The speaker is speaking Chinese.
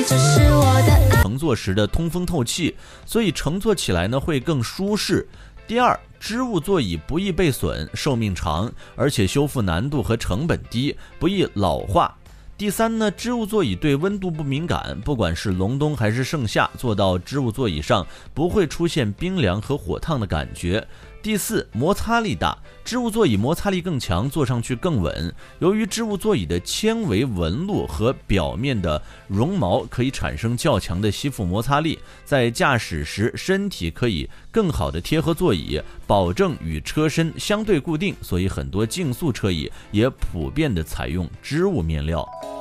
乘坐时的通风透气，所以乘坐起来呢会更舒适。第二，织物座椅不易被损，寿命长，而且修复难度和成本低，不易老化。第三呢，织物座椅对温度不敏感，不管是隆冬还是盛夏，坐到织物座椅上不会出现冰凉和火烫的感觉。第四，摩擦力大，织物座椅摩擦力更强，坐上去更稳。由于织物座椅的纤维纹路和表面的绒毛可以产生较强的吸附摩擦力，在驾驶时身体可以更好的贴合座椅，保证与车身相对固定，所以很多竞速车椅也普遍的采用织物面料。